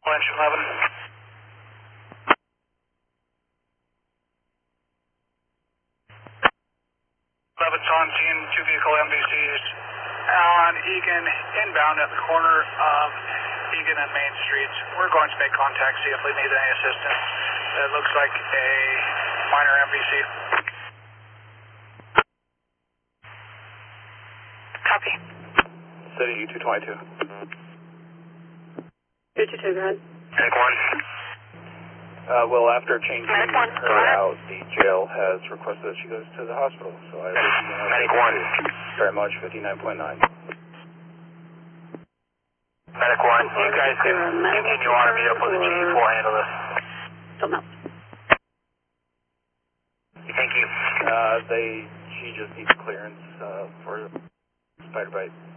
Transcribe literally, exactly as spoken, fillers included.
Engine eleven. eleven's on scene, two vehicle M V Cs on Egan, inbound at the corner of Egan and Main Streets. We're going to make contact, see if we need any assistance. It looks like a minor M V C. Copy. City U two twenty-two. two two two, go ahead. Medic one. Uh, well, after changing Medic one, her go ahead. out, the jail has requested that she goes to the hospital. So I would, you know, Medic one. Very much fifty-nine point nine. Medic one, you guys can continue on and meet up with the chief. We'll handle this. Don't know. Thank you. Uh, they, she just needs clearance uh, for spider bite.